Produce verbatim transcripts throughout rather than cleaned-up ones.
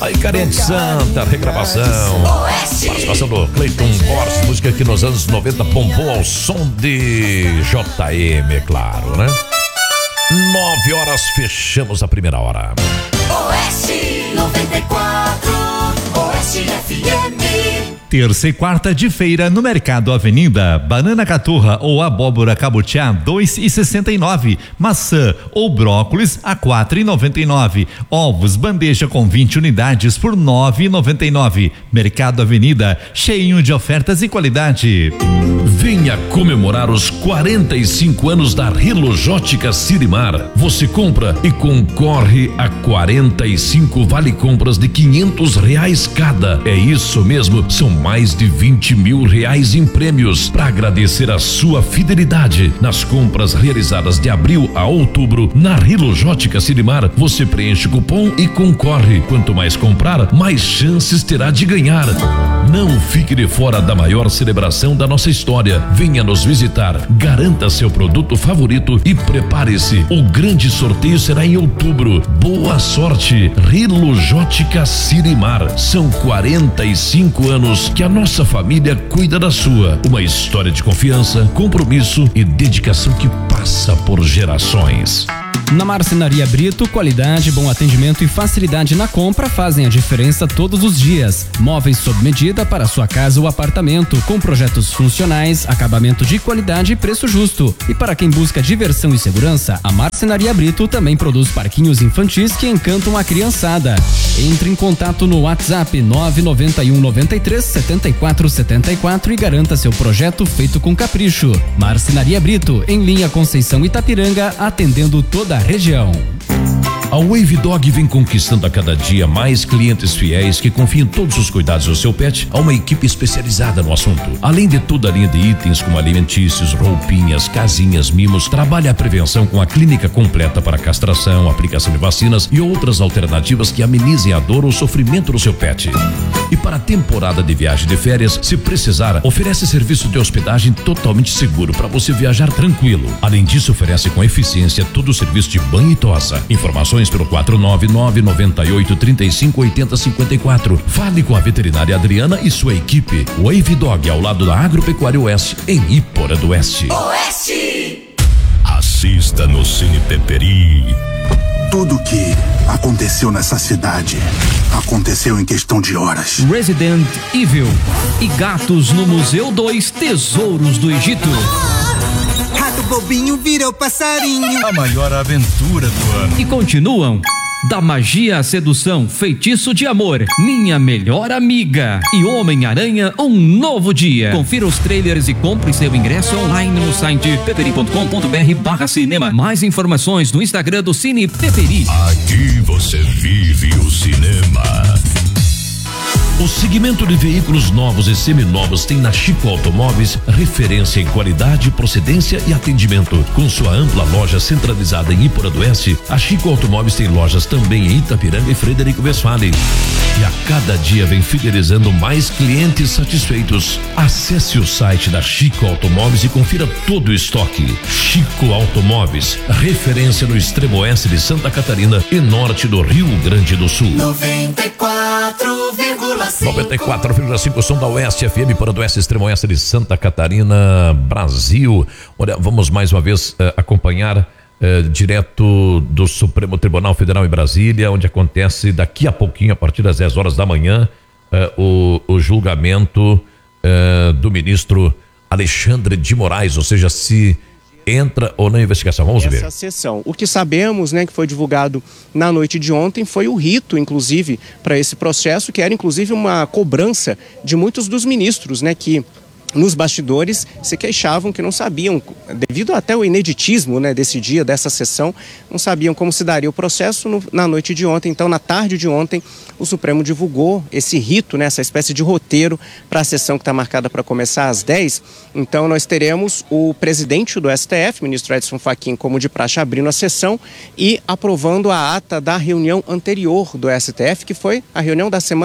Aí, Carinha de Santa, regravação. Participação do Cleiton Borges, música que nos anos noventa bombou ao som de J M, é claro, né? Nove horas, fechamos a primeira hora. Oeste noventa e quatro, Oeste F M. Terça e quarta de feira no Mercado Avenida. Banana caturra ou abóbora cabutiá dois e sessenta e nove. Maçã ou brócolis a quatro e noventa e nove. Ovos bandeja com vinte unidades por nove e noventa e nove. Mercado Avenida, cheinho de ofertas e qualidade. Venha comemorar os quarenta e cinco anos da Rilojótica Sirimar. Você compra e concorre a quarenta e cinco vale compras de quinhentos reais cada. É isso mesmo, são mais de vinte mil reais em prêmios. Para agradecer a sua fidelidade nas compras realizadas de abril a outubro na Rilojótica Sirimar, você preenche o cupom e concorre. Quanto mais comprar, mais chances terá de ganhar. Não fique de fora da maior celebração da nossa história. Venha nos visitar, garanta seu produto favorito e prepare-se. O grande sorteio será em outubro. Boa sorte, Rilojótica Sirimar. São quarenta e cinco anos que a nossa família cuida da sua. Uma história de confiança, compromisso e dedicação que passa por gerações. Na Marcenaria Brito, qualidade, bom atendimento e facilidade na compra fazem a diferença todos os dias. Móveis sob medida para sua casa ou apartamento, com projetos funcionais, acabamento de qualidade e preço justo. E para quem busca diversão e segurança, a Marcenaria Brito também produz parquinhos infantis que encantam a criançada. Entre em contato no WhatsApp nove nove um nove três sete quatro sete quatro e garanta seu projeto feito com capricho. Marcenaria Brito, em linha Conceição Itapiranga, atendendo toda a região. A Wave Dog vem conquistando a cada dia mais clientes fiéis que confiam todos os cuidados do seu pet a uma equipe especializada no assunto. Além de toda a linha de itens como alimentícios, roupinhas, casinhas, mimos, trabalha a prevenção com a clínica completa para castração, aplicação de vacinas e outras alternativas que amenizem a dor ou sofrimento do seu pet. E para a temporada de viagem de férias, se precisar, oferece serviço de hospedagem totalmente seguro para você viajar tranquilo. Além disso, oferece com eficiência todo o serviço de banho e tosa. Informações pelo quatro nove nove nove oito três cinco oito zero cinco quatro. Fale com a veterinária Adriana e sua equipe. Wave Dog, ao lado da Agropecuária Oeste, em Ipora do Oeste. Oeste. Assista no Cine Peperi. Tudo que aconteceu nessa cidade aconteceu em questão de horas. Resident Evil e Gatos no Museu dois Tesouros do Egito. Rato bobinho virou passarinho. A maior aventura do ano. E continuam Da Magia à Sedução, Feitiço de Amor, Minha Melhor Amiga e Homem-Aranha, Um Novo Dia. Confira os trailers e compre seu ingresso online no site peperi ponto com ponto br barra cinema. Mais informações no Instagram do Cine Peperi. Aqui você vive o cinema. O segmento de veículos novos e seminovos tem na Chico Automóveis referência em qualidade, procedência e atendimento. Com sua ampla loja centralizada em Ipora do Oeste, a Chico Automóveis tem lojas também em Itapiranga e Frederico Westphalen. E a cada dia vem fidelizando mais clientes satisfeitos. Acesse o site da Chico Automóveis e confira todo o estoque. Chico Automóveis, referência no extremo oeste de Santa Catarina e norte do Rio Grande do Sul. noventa e quatro vírgula cinco. noventa e quatro vírgula cinco, som da Oeste F M para do Oeste, extremo oeste de Santa Catarina, Brasil. Olha, vamos mais uma vez uh, acompanhar uh, direto do Supremo Tribunal Federal em Brasília, onde acontece daqui a pouquinho, a partir das dez horas da manhã, uh, o, o julgamento uh, do ministro Alexandre de Moraes, ou seja, se entra ou não em investigação. Vamos ver. Essa sessão. O que sabemos, né, que foi divulgado na noite de ontem foi o rito, inclusive, para esse processo, que era inclusive uma cobrança de muitos dos ministros, né, que nos bastidores se queixavam que não sabiam, devido até ao ineditismo, né, desse dia, dessa sessão, não sabiam como se daria o processo no, na noite de ontem. Então, na tarde de ontem, o Supremo divulgou esse rito, né, essa espécie de roteiro para a sessão que está marcada para começar às dez. Então, nós teremos o presidente do S T F, ministro Edson Fachin, como de praxe, abrindo a sessão e aprovando a ata da reunião anterior do S T F, que foi a reunião da semana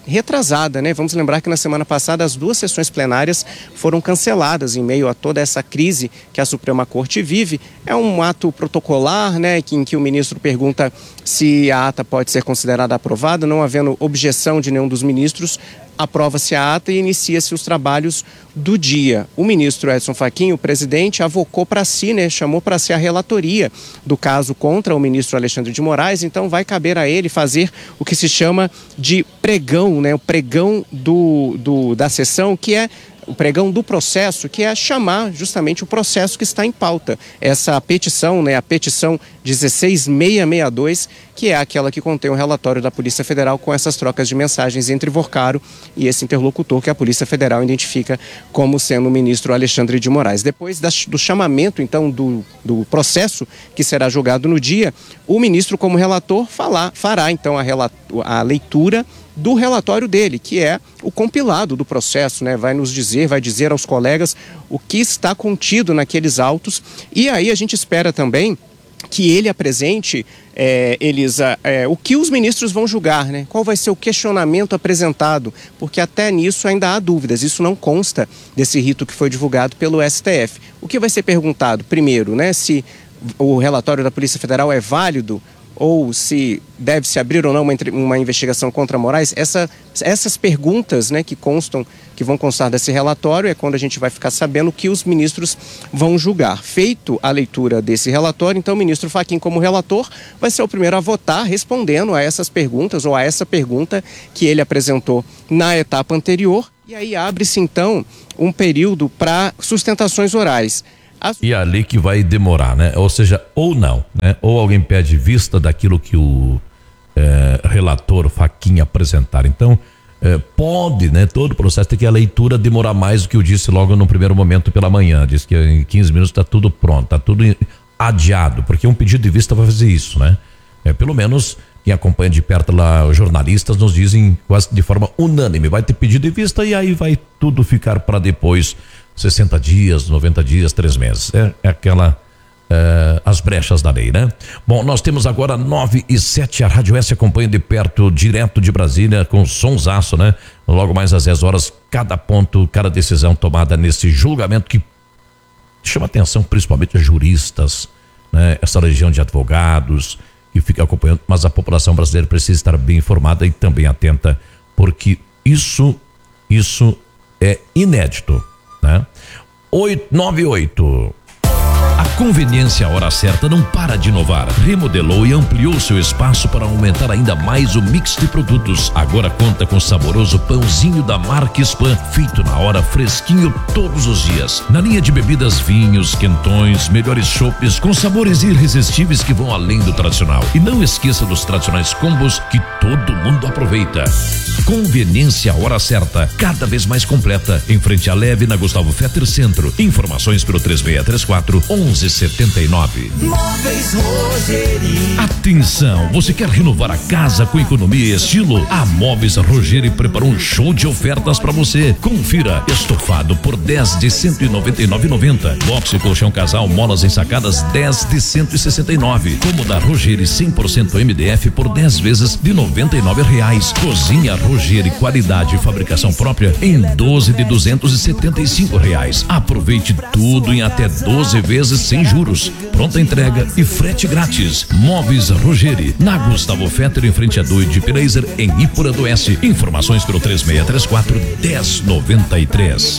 retrasada, né? Vamos lembrar que na semana passada as duas sessões plenárias foram canceladas em meio a toda essa crise que a Suprema Corte vive. É um ato protocolar, né? Que, em que o ministro pergunta se a ata pode ser considerada aprovada, não havendo objeção de nenhum dos ministros, aprova-se a ata e inicia-se os trabalhos do dia. O ministro Edson Fachin, o presidente, avocou para si, né, chamou para si a relatoria do caso contra o ministro Alexandre de Moraes, então vai caber a ele fazer o que se chama de pregão, né, o pregão do, do, da sessão, que é o pregão do processo, que é chamar justamente o processo que está em pauta. Essa petição, né, a petição dezesseis mil seiscentos e sessenta e dois, que é aquela que contém o relatório da Polícia Federal com essas trocas de mensagens entre Vorcaro e esse interlocutor que a Polícia Federal identifica como sendo o ministro Alexandre de Moraes. Depois da, do chamamento, então, do, do processo que será julgado no dia, o ministro, como relator, falar, fará, então, a, a leitura do relatório dele, que é o compilado do processo, né? Vai nos dizer, vai dizer aos colegas o que está contido naqueles autos, e aí a gente espera também que ele apresente, é, Elisa, é, o que os ministros vão julgar, né? Qual vai ser o questionamento apresentado, porque até nisso ainda há dúvidas, isso não consta desse rito que foi divulgado pelo S T F. O que vai ser perguntado? Primeiro, né, se o relatório da Polícia Federal é válido, ou se deve se abrir ou não uma, uma investigação contra Moraes. Essa, essas perguntas, né, que constam, que vão constar desse relatório, é quando a gente vai ficar sabendo o que os ministros vão julgar. Feito a leitura desse relatório, então o ministro Fachin, como relator, vai ser o primeiro a votar respondendo a essas perguntas, ou a essa pergunta que ele apresentou na etapa anterior, e aí abre-se então um período para sustentações orais. E ali que vai demorar, né? Ou seja, ou não, né? Ou alguém pede vista daquilo que o é, relator Fachin apresentar. Então, é, pode, né? Todo o processo tem que a leitura demorar mais do que eu disse logo no primeiro momento pela manhã. Diz que em quinze minutos está tudo pronto, está tudo adiado, porque um pedido de vista vai fazer isso, né? É, pelo menos quem acompanha de perto lá, os jornalistas nos dizem quase de forma unânime, vai ter pedido de vista e aí vai tudo ficar para depois. sessenta dias, noventa dias, três meses. É, é aquela, é, as brechas da lei, né? Bom, nós temos agora nove e sete, a Rádio S acompanha de perto, direto de Brasília, com sonsaço, né? Logo mais às dez horas, cada ponto, cada decisão tomada nesse julgamento que chama atenção principalmente a juristas, né? Essa legião de advogados que fica acompanhando, mas a população brasileira precisa estar bem informada e também atenta, porque isso, isso é inédito. Né? oito nove oito. A conveniência Hora Certa não para de inovar. Remodelou e ampliou seu espaço para aumentar ainda mais o mix de produtos. Agora conta com saboroso pãozinho da marca Spam, feito na hora, fresquinho todos os dias. Na linha de bebidas, vinhos, quentões, melhores chopes com sabores irresistíveis que vão além do tradicional. E não esqueça dos tradicionais combos que todo mundo aproveita. Conveniência Hora Certa, cada vez mais completa, em frente à Leve, na Gustavo Fetter Centro. Informações pelo três seis três quatro, onze setenta e nove. Móveis Rogeri. Atenção, você quer renovar a casa com economia e estilo? A Móveis Rogeri preparou um show de ofertas para você. Confira: estofado por dez de cento e noventa e nove reais e noventa centavos. Boxe colchão casal molas ensacadas dez de cento e sessenta e nove reais. Cômoda Rogeri cem por cento M D F por dez vezes de noventa e nove reais. Cozinha Rogeri qualidade e fabricação própria em doze de duzentos e setenta e cinco reais. Aproveite tudo em até doze vezes sem juros. Pronta entrega e frete grátis. Móveis Rogeri, na Gustavo Fetter, em frente a Doi de Pilaser, em Ípora do Oeste. Informações pelo três seis três quatro, dez noventa e três.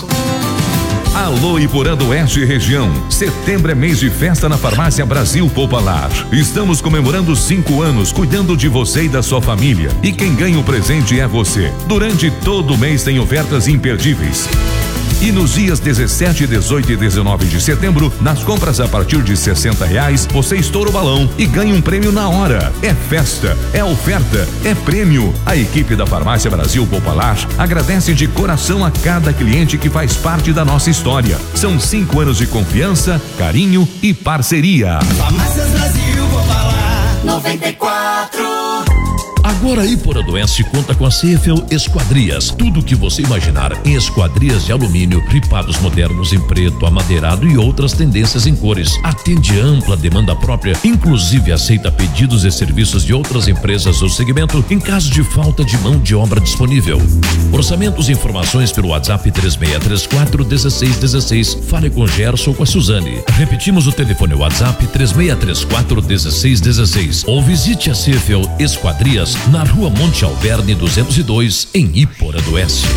Alô Iporã do Oeste e região. Setembro é mês de festa na Farmácia Brasil Popular. Estamos comemorando cinco anos cuidando de você e da sua família. E quem ganha o presente é você. Durante todo o mês tem ofertas imperdíveis. E nos dias dezessete, dezoito e dezenove de setembro, nas compras a partir de sessenta reais, você estoura o balão e ganha um prêmio na hora. É festa, é oferta, é prêmio. A equipe da Farmácia Brasil Popular agradece de coração a cada cliente que faz parte da nossa história. São cinco anos de confiança, carinho e parceria. Farmácias Brasil Popular noventa e quatro. Agora a Iporanduense conta com a Cefel Esquadrias. Tudo o que você imaginar em esquadrias de alumínio, ripados modernos em preto, amadeirado e outras tendências em cores. Atende ampla demanda própria, inclusive aceita pedidos e serviços de outras empresas do segmento em caso de falta de mão de obra disponível. Orçamentos e informações pelo WhatsApp três seis três quatro um seis um seis. Fale com Gerson ou com a Suzane. Repetimos o telefone WhatsApp três seis três quatro um seis um seis. Ou visite a Cefel Esquadrias na Rua Monte Alverne duzentos e dois, em Iporanduense.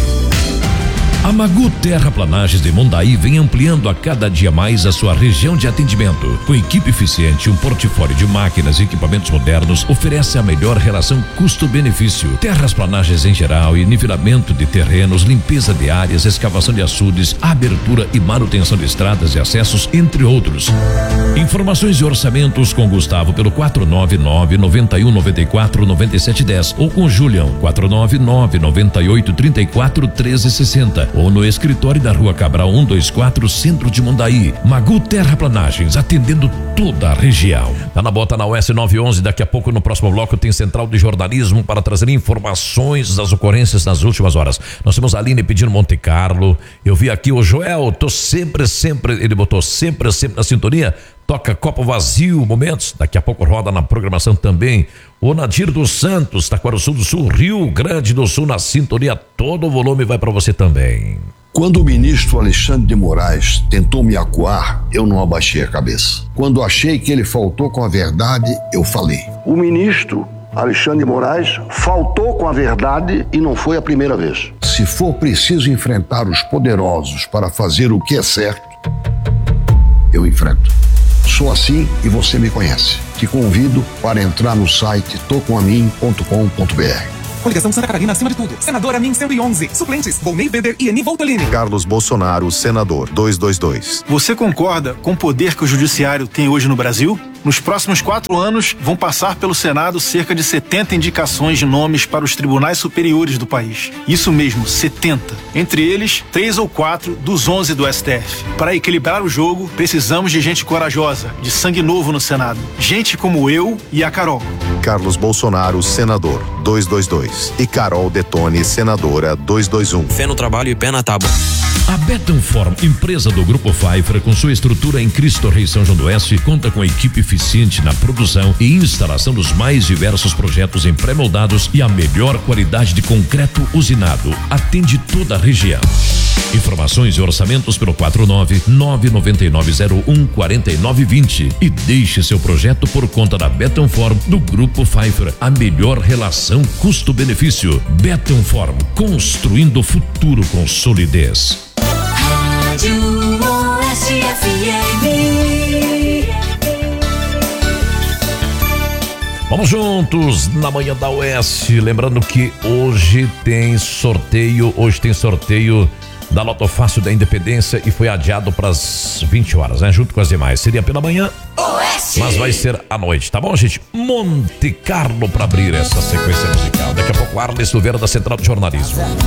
A Magu Terraplanagens de Mondaí vem ampliando a cada dia mais a sua região de atendimento. Com equipe eficiente e um portfólio de máquinas e equipamentos modernos, oferece a melhor relação custo-benefício. Terrasplanagens em geral e nivelamento de terrenos, limpeza de áreas, escavação de açudes, abertura e manutenção de estradas e acessos, entre outros. Informações e orçamentos com Gustavo pelo quatro nove nove, nove um nove quatro, nove sete um zero ou com Julião quatro nove nove, nove oito três quatro, um três seis zero ou no escritório da Rua Cabral cento e vinte e quatro, Centro de Mondaí. Magu Terraplanagens, atendendo toda a região. Tá na bota na U S nove onze, daqui a pouco no próximo bloco tem Central de Jornalismo para trazer informações das ocorrências nas últimas horas. Nós temos a Aline pedindo Monte Carlo, eu vi aqui o Joel, tô sempre, sempre, ele botou sempre, sempre na sintonia. Toca Copo Vazio, momentos, daqui a pouco roda na programação também. O Nadir dos Santos, Taquarussu do Sul, Rio Grande do Sul, na sintonia, todo o volume vai para você também. Quando o ministro Alexandre de Moraes tentou me acuar, eu não abaixei a cabeça. Quando achei que ele faltou com a verdade, eu falei. O ministro Alexandre de Moraes faltou com a verdade e não foi a primeira vez. Se for preciso enfrentar os poderosos para fazer o que é certo, eu enfrento. Sou assim e você me conhece. Te convido para entrar no site tô com a mim ponto com ponto b r. Coligação Santa Catarina acima de tudo. Senadora Min cento e onze. Suplentes: Volney Bender e Eni Voltolini. Carlos Bolsonaro, senador, duzentos e vinte e dois. Você concorda com o poder que o judiciário tem hoje no Brasil? Nos próximos quatro anos, vão passar pelo Senado cerca de setenta indicações de nomes para os tribunais superiores do país. Isso mesmo, setenta. Entre eles, três ou quatro dos onze do S T F. Para equilibrar o jogo, precisamos de gente corajosa, de sangue novo no Senado. Gente como eu e a Carol. Carlos Bolsonaro, senador, duzentos e vinte e dois. E Carol Detone, senadora, duzentos e vinte e um. Fé no trabalho e pé na tábua. A Betonform, empresa do Grupo Pfeiffer, com sua estrutura em Cristo Rei São João do Oeste, conta com equipe eficiente na produção e instalação dos mais diversos projetos em pré-moldados e a melhor qualidade de concreto usinado. Atende toda a região. Informações e orçamentos pelo quatro nove nove nove nove zero um quatro nove dois zero e deixe seu projeto por conta da Betonform do Grupo Pfeiffer. A melhor relação custo-benefício. Betonform, construindo o futuro com solidez. Rádio Oeste F M. Vamos juntos na manhã da Oeste. Lembrando que hoje tem sorteio, hoje tem sorteio da Loto Fácil da Independência e foi adiado para as vinte horas, né? Junto com as demais. Seria pela manhã, Oeste, mas vai ser à noite, tá bom, gente? Monte Carlo para abrir essa sequência musical. Daqui a pouco, Arles Silveira da Central de Jornalismo.